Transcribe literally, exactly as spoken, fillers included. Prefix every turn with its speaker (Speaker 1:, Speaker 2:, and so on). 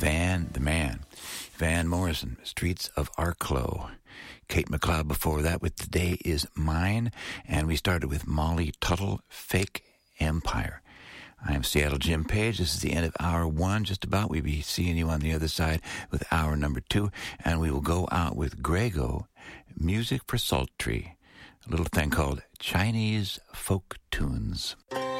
Speaker 1: Van the Man. Van Morrison, Streets of Arklow. Kate McLeod before that with Today Is Mine. And we started with Molly Tuttle, Fake Empire. I am Seattle Jim Page. This is the end of hour one, just about. We'll be seeing you on the other side with hour number two. And we will go out with Grego, Music for Sultry. A little thing called Chinese Folk Tunes.